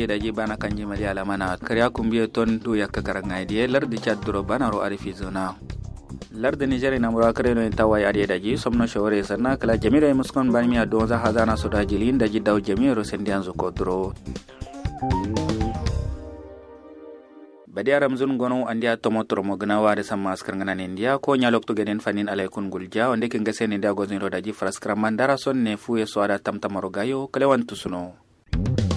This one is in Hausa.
ade daji bana kanji mali alamana kariya kumbiye ton du yakka karanga ide lardi chad duro bana ro arifi zona lardi nigeria na murakare no tawai ade daji somno shawore sanna kala jamiro muskon banmi adonza hazana soda jilin daji daw jamiro sendianzo kodro badi aram zun gono andia tomotro mo gna wade sama askar ngana india ko nyalok to genen fanin alaykun gulja onde ke ngase ne dago zin rodaji fraskram mandara son ne fuye so ada tamtamaro gayo kalewan tusuno